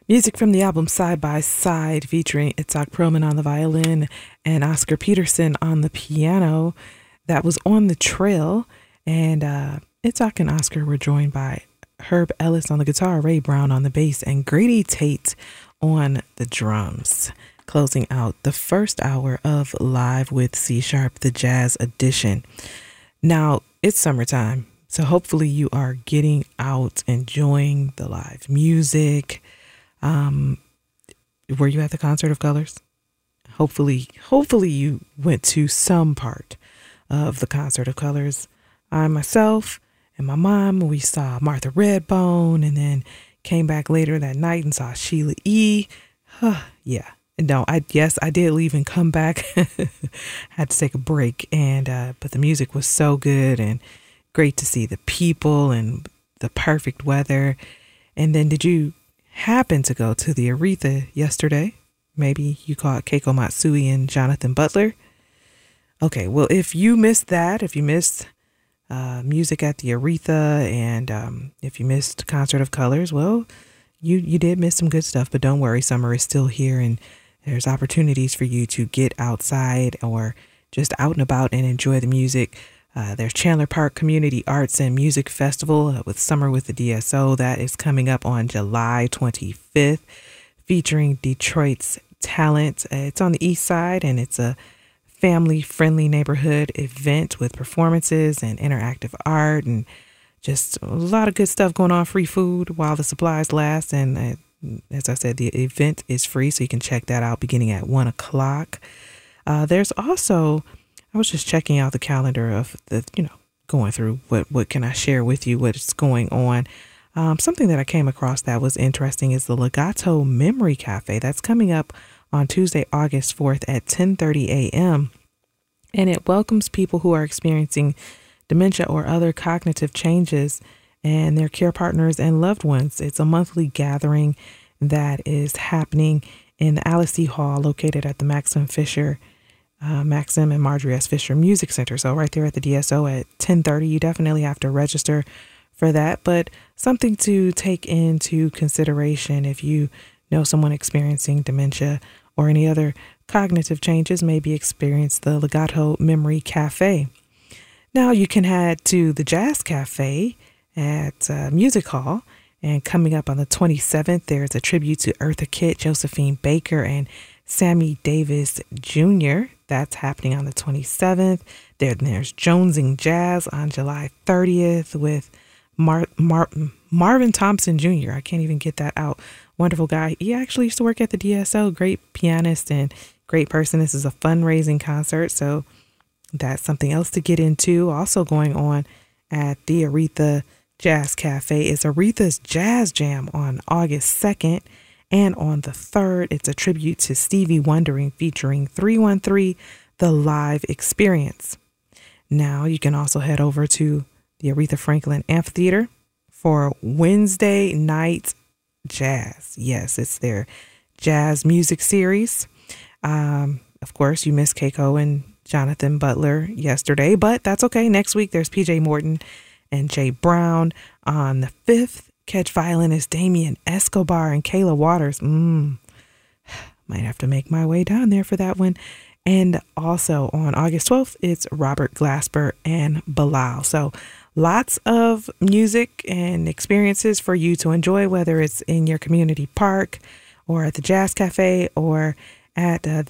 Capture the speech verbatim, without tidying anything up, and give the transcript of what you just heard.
Music from the album Side by Side featuring Itzhak Perlman on the violin and Oscar Peterson on the piano. That was On the Trail. And uh, Itzhak and Oscar were joined by Herb Ellis on the guitar, Ray Brown on the bass, and Grady Tate on the drums. Closing out the first hour of Live with C Sharp, the Jazz Edition. Now, it's summertime, so hopefully you are getting out, enjoying the live music. Um, were you at the Concert of Colors? Hopefully, hopefully you went to some part of the Concert of Colors. I myself and my mom, we saw Martha Redbone, and then came back later that night and saw Sheila E. Huh, yeah. No, I yes, I did leave and come back. Had to take a break, and uh, but the music was so good and great to see the people and the perfect weather. And then, did you happen to go to the Aretha yesterday? Maybe you caught Keiko Matsui and Jonathan Butler. Okay, well, if you missed that, if you missed uh, music at the Aretha, and um, if you missed Concert of Colors, well, you you did miss some good stuff. But don't worry, summer is still here, and there's opportunities for you to get outside or just out and about and enjoy the music. Uh, there's Chandler Park Community Arts and Music Festival uh, with Summer with the D S O. That is coming up on July twenty-fifth, featuring Detroit's talent. Uh, it's on the east side, and it's a family-friendly neighborhood event with performances and interactive art and just a lot of good stuff going on. Free food while the supplies last. And uh, as I said, the event is free, so you can check that out beginning at one o'clock. Uh, there's also... I was just checking out the calendar of the, you know, going through what, what can I share with you, what's going on. Um, something that I came across that was interesting is the Legato Memory Cafe. That's coming up on Tuesday, August fourth at ten thirty a.m. And it welcomes people who are experiencing dementia or other cognitive changes and their care partners and loved ones. It's a monthly gathering that is happening in the Alice E. Hall located at the Maxim Fisher Uh, Maxim and Marjorie S. Fisher Music Center. So right there at the D S O at ten thirty, you definitely have to register for that. But something to take into consideration if you know someone experiencing dementia or any other cognitive changes, maybe experience the Legato Memory Cafe. Now you can head to the Jazz Cafe at uh, Music Hall. And coming up on the twenty-seventh, there's a tribute to Eartha Kitt, Josephine Baker, and Sammy Davis Junior That's happening on the twenty-seventh. There, there's Jonesing Jazz on July thirtieth with Mar- Mar- Marvin Thompson Junior I can't even get that out. Wonderful guy. He actually used to work at the D S O. Great pianist and great person. This is a fundraising concert, so that's something else to get into. Also going on at the Aretha Jazz Cafe is Aretha's Jazz Jam on August second. And on the third, it's a tribute to Stevie Wonder featuring three one three, The Live Experience. Now you can also head over to the Aretha Franklin Amphitheater for Wednesday Night Jazz. Yes, it's their jazz music series. Um, of course, you missed Keiko and Jonathan Butler yesterday, but that's okay. Next week, there's P J Morton and Jay Brown. On the fifth, catch violinist Damien Escobar and Kayla Waters. Mm, might have to make my way down there for that one. And also on August twelfth, it's Robert Glasper and Bilal. So lots of music and experiences for you to enjoy, whether it's in your community park or at the Jazz Cafe or at uh,